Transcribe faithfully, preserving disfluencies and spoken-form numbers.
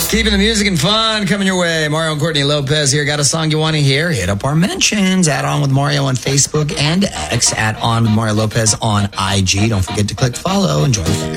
Keeping the music and fun coming your way. Mario and Courtney Lopez here. Got a song you want to hear? Hit up our mentions. Add On with Mario on Facebook and X. Add On with Mario Lopez on I G. Don't forget to click follow and join the